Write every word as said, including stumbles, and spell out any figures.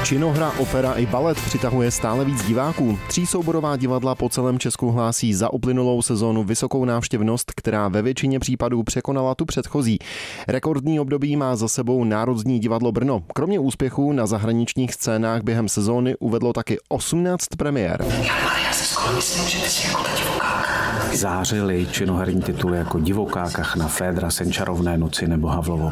Činohra, opera i balet přitahuje stále víc diváků. Třísouborová divadla po celém Česku hlásí za uplynulou sezónu vysokou návštěvnost, která ve většině případů překonala tu předchozí. Rekordní období má za sebou Národní divadlo Brno. Kromě úspěchů na zahraničních scénách během sezóny uvedlo taky osmnáct premiér. Já si skoro myslím, že ty jsi jako ta divokáka. Zářily činoherní tituly jako Divoká kachna, Fédra, Sen čarovné noci nebo Havlovo